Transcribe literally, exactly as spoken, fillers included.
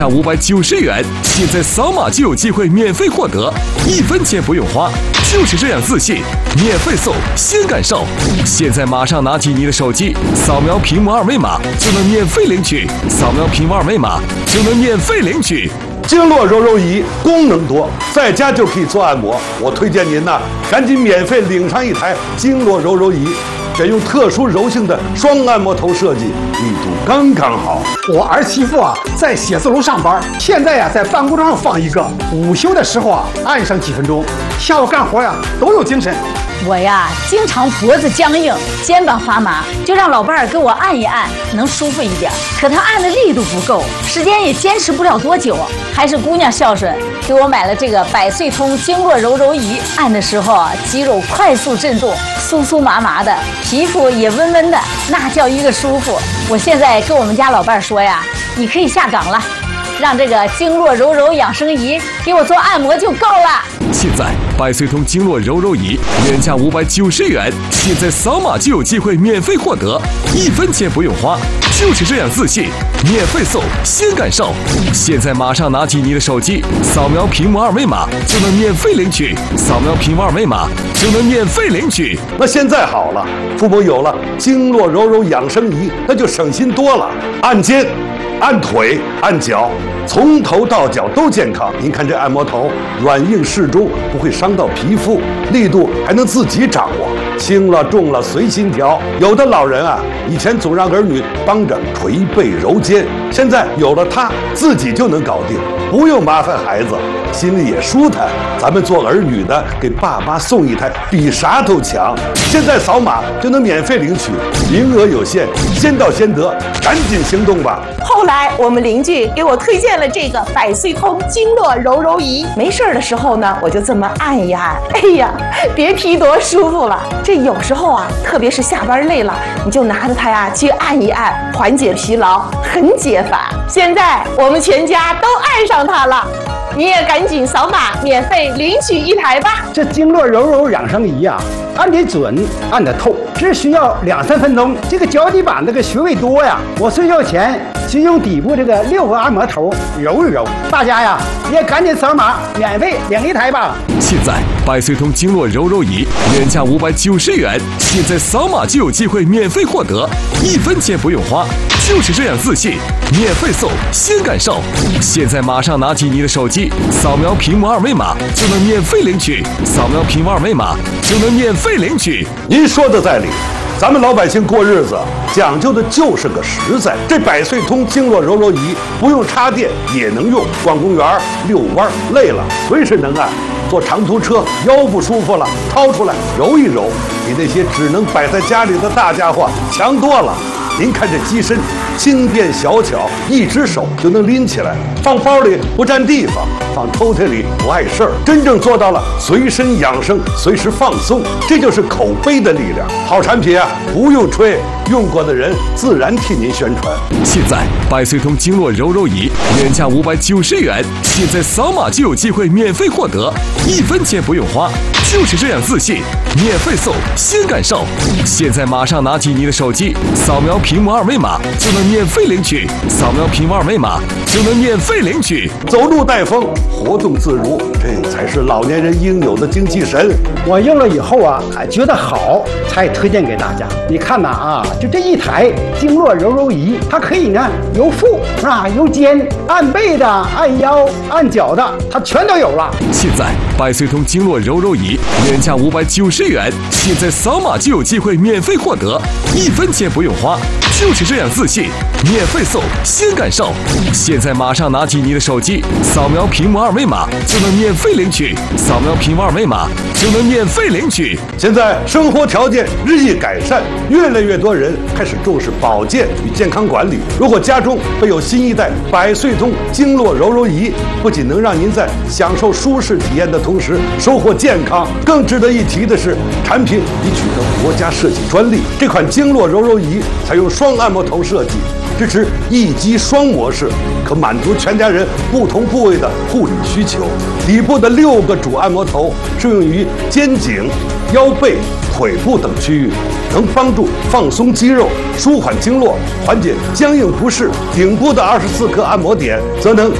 五百九十元，现在扫码就有机会免费获得，一分钱不用花，就是这样自信，免费送，先感受。现在马上拿起你的手机，扫描屏幕二维码就能免费领取，扫描屏幕二维码就能免费领取。 经络柔柔仪功能多，在家就可以做按摩。我推荐您呐，赶紧免费领上一台经络柔柔仪。选用特殊柔性的双按摩头设计，力度刚刚好。 我儿媳妇啊，在写字楼上班，现在呀、啊，在办公桌上放一个，午休的时候啊，按上几分钟，下午干活呀、啊、都有精神。 我呀，经常脖子僵硬，肩膀发麻，就让老伴儿给我按一按，能舒服一点。可他按的力度不够，时间也坚持不了多久。还是姑娘孝顺，给我买了这个百岁通经络柔柔仪，按的时候啊，肌肉快速震动，酥酥麻麻的，皮肤也温温的，那叫一个舒服。我现在跟我们家老伴儿说呀，你可以下岗了，让这个经络柔柔养生仪给我做按摩就够了。 现在百岁通经络柔柔仪原价五百九十元，现在扫码就有机会免费获得，一分钱不用花，就是这样自信，免费送，先感受。现在马上拿起你的手机，扫描屏幕二维码就能免费领取，扫描屏幕二维码就能免费领取。 那现在好了，父母有了经络柔柔养生仪，那就省心多了，按肩、按腿、按脚，从头到脚都健康。您看这按摩头软硬适中，不会伤到皮肤，力度还能自己掌握，轻了重了随心调。有的老人啊，以前总让儿女帮着捶背揉肩，现在有了它，自己就能搞定，不用麻烦孩子，心里也舒坦。咱们做儿女的，给爸妈送一台，比啥都强。现在扫码就能免费领取，名额有限，先到先得，赶紧行动吧。 后来我们邻居给我推荐了这个百岁通经络柔柔仪，没事儿的时候呢，我就这么按一按，哎呀，别提多舒服了。这有时候啊，特别是下班累了，你就拿着它呀去按一按，缓解疲劳，很解乏。现在我们全家都爱上它了，你也赶紧扫码免费领取一台吧。 这经络柔柔养生仪啊，按得准，按得透，只需要两三分钟。这个脚底板这个穴位多呀，我睡觉前就用底部这个六个按摩头揉一揉。大家呀也赶紧扫码免费领一台吧。 现在百岁通经络柔柔仪原价五百九十元，现在扫码就有机会免费获得，一分钱不用花，就是这样自信，免费送，先感受。现在马上拿起你的手机，扫描屏幕二维码就能免费领取，扫描屏幕二维码就能免费领取。 您说的在理，咱们老百姓过日子讲究的就是个实在。这百岁通经络柔柔仪不用插电也能用，逛公园遛弯累了随时能按，坐长途车腰不舒服了掏出来揉一揉，比那些只能摆在家里的大家伙强多了。您看这机身轻便小巧，一只手就能拎起来，放包里不占地方，放抽屉里不碍事儿，真正做到了随身养生，随时放松，这就是口碑的力量。好产品啊，不用吹，用过的人自然替您宣传。 现在百岁通经络柔柔仪原价五百九十元，现在扫码就有机会免费获得，一分钱不用花，就是这样自信，免费送，先感受。现在马上拿起你的手机，扫描屏幕二维码就能免费领取，扫描屏幕二维码就能免费领取。 走路带风，活动自如，这才是老年人应有的精气神。 我用了以后啊，还觉得好，才推荐给大家。你看呐啊，就这一台经络柔柔仪，它可以呢由腹啊由肩，按背的、按腰、按脚的，它全都有了。 现在百岁通经络柔柔仪原价五百九十元，现在扫码就有机会免费获得，一分钱不用花，就是这样自信，免费送，先感受。现在马上拿起你的手机，扫描屏幕二维码就能免费领取，扫描屏幕二维码就能免费领取。 现在生活条件日益改善，越来越多人开始重视保健与健康管理。如果家中备有新一代百岁通经络柔柔仪，不仅能让您在享受舒适体验的同时收获健康，更值得一提的是，产品已取得国家设计专利。这款经络柔柔仪采用双按摩头设计，支持一机双模式，可满足全家人不同部位的护理需求。底部的六个主按摩头适用于肩颈、腰背、 腿部等区域，能帮助放松肌肉、舒缓经络、缓解僵硬不适。顶部的二十四个按摩点则能